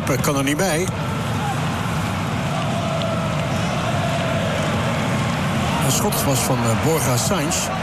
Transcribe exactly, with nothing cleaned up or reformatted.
keeper kan er niet bij. Een schot was van uh, Borja Sainz.